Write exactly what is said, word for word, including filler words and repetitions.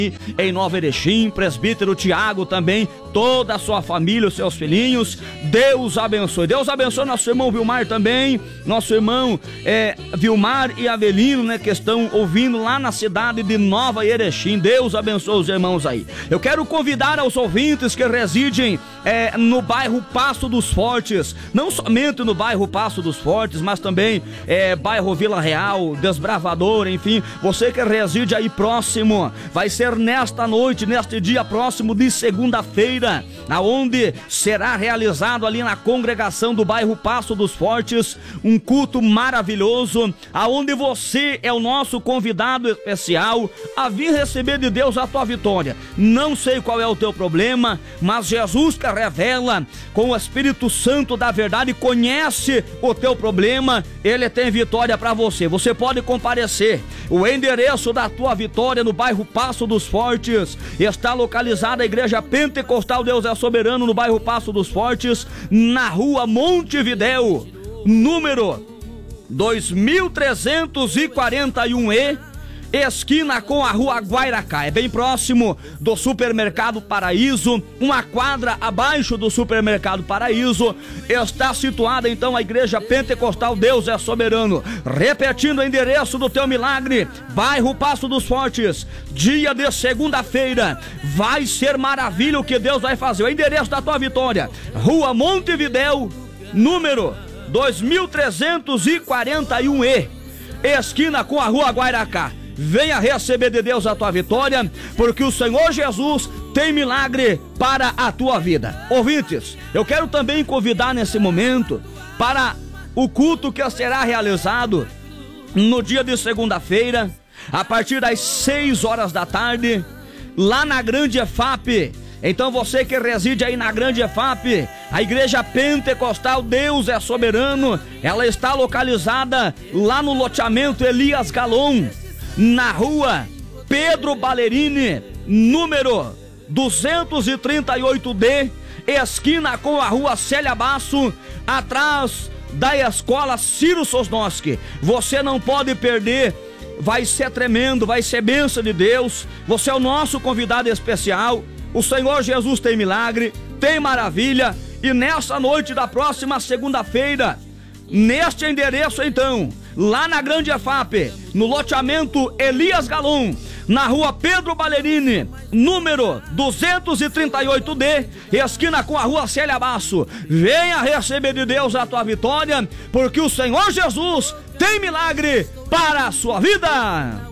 em Nova Erechim, presbítero Tiago também, toda a sua família, os seus filhinhos, Deus abençoe. Deus abençoe nosso irmão Vilmar também, nosso irmão é, Vilmar e Avelino, né, que estão ouvindo lá na cidade de Nova Erechim. Deus abençoe os irmãos aí. Eu quero convidar aos ouvintes que residem é, no bairro Passo dos Fortes, não somente no bairro Passo dos Fortes, mas também é, bairro Vila Real, Desbravador, enfim, você que reside aí próximo, vai ser nesta noite, neste dia próximo de segunda-feira, aonde será realizado ali na congregação do bairro Passo dos Fortes um culto maravilhoso, aonde você é o nosso convidado especial a vir receber de Deus a tua vitória. Não sei qual é o teu problema, mas Jesus que revela com o Espírito Santo da verdade, conhece o teu problema, ele tem vitória para você. Você pode comparecer. O endereço da tua vitória no bairro Passo dos Fortes está localizada a Igreja Pentecostal Deus é Soberano no bairro Passo dos Fortes, na rua Montevidéu, número dois mil trezentos e quarenta e um E, esquina com a rua Guairacá. É bem próximo do supermercado Paraíso, uma quadra abaixo do supermercado Paraíso está situada então a Igreja Pentecostal Deus é Soberano. Repetindo o endereço do teu milagre, bairro Passo dos Fortes, dia de segunda-feira, vai ser maravilha o que Deus vai fazer. O endereço da tua vitória, rua Montevidéu, número dois mil trezentos e quarenta e um E, esquina com a rua Guairacá. Venha receber de Deus a tua vitória, porque o Senhor Jesus tem milagre para a tua vida. Ouvintes, eu quero também convidar nesse momento para o culto que será realizado no dia de segunda-feira, a partir das seis horas da tarde, lá na Grande E F A P. Então você que reside aí na Grande E F A P, a Igreja Pentecostal Deus é Soberano, ela está localizada lá no loteamento Elias Galon, na rua Pedro Ballerini, número duzentos e trinta e oito D, esquina com a rua Célia Basso, atrás da escola Ciro Sosnoski. Você não pode perder, vai ser tremendo, vai ser bênção de Deus. Você é o nosso convidado especial. O Senhor Jesus tem milagre, tem maravilha, e nessa noite da próxima segunda-feira, neste endereço então, lá na Grande E F A P, no loteamento Elias Galon, na rua Pedro Ballerini, número duzentos e trinta e oito D, esquina com a rua Célia Basso. Venha receber de Deus a tua vitória, porque o Senhor Jesus tem milagre para a sua vida.